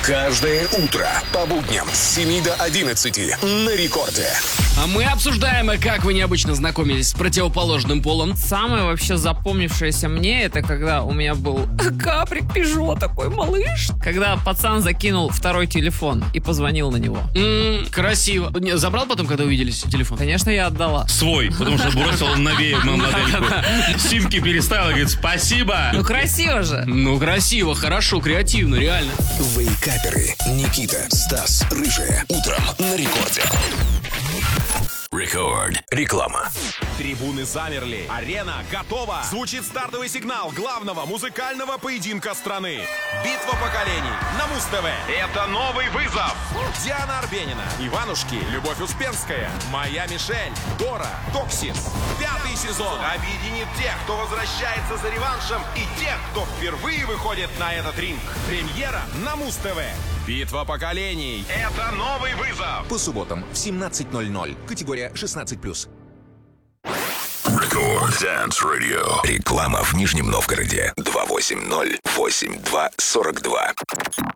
Каждое утро по будням с 7 до 11 на рекорде. А мы обсуждаем, как вы необычно знакомились с противоположным полом. Самое вообще запомнившееся мне, это когда у меня был Каприк Пежо, такой малыш. Когда пацан закинул второй телефон и позвонил на него. Красиво. Не, забрал потом, когда увиделись телефон? Конечно, я отдала. Свой, потому что бросил новее модельку. Симки переставил и говорит, спасибо. Ну красиво же. Ну, красиво, хорошо, креативно, реально. Вейкаперы Никита, Стас, Рыжая. Утром на рекорде. Рекорд. Реклама. Трибуны замерли. Арена готова. Звучит стартовый сигнал главного музыкального поединка страны. Битва поколений на Муз-ТВ. Это новый вызов. Диана Арбенина, Иванушки, Любовь Успенская, Моя Мишель, Дора, Токсис. 5-й сезон объединит тех, кто возвращается за реваншем, и тех, кто впервые выходит на этот ринг. Премьера на Муз-ТВ. Битва поколений. Это новый вызов. По субботам в 17:00. Категория 16+. Рекорд Dance Radio. Реклама в Нижнем Новгороде. 280-82-42.